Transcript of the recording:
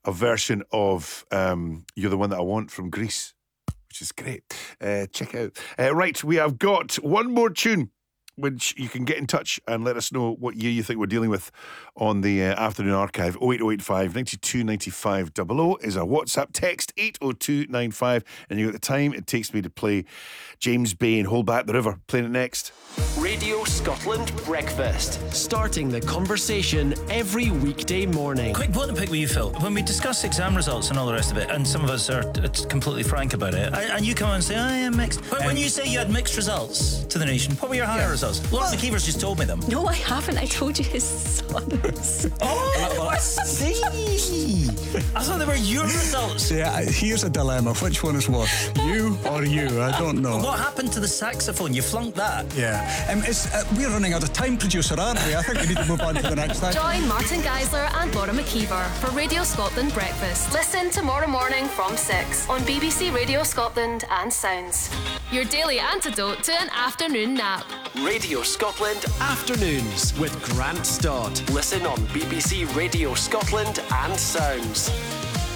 a version of You're the One That I Want from Greece, which is great. Check it out. Right, we have got one more tune which you can get in touch and let us know what year you think we're dealing with on the afternoon archive. 08085 92 95 00 is our WhatsApp text, 80295, and you got the time it takes me to play James Bay and Hold Back the River. Playing it next. Radio Scotland Breakfast, starting the conversation every weekday morning. Quick button pick with you, Phil. When we discuss exam results and all the rest of it, and some of us are completely frank about it, and you come out and say, I am mixed. But when you say you had mixed results to the nation, what were your higher results? Laura McKeever's just told me them. No, I haven't. I told you his sons. Oh, I see. I thought they were your results. Yeah, here's a dilemma. Which one is worse? You or you? I don't know. What happened to the saxophone? You flunked that. Yeah. We're running out of time, producer, aren't we? I think we need to move on to the next thing. Join Martin Geisler and Laura McKeever for Radio Scotland Breakfast. Listen tomorrow morning from 6 on BBC Radio Scotland and Sounds. Your daily antidote to an afternoon nap. Radio Scotland Afternoons with Grant Stott. Listen on BBC Radio Scotland and Sounds.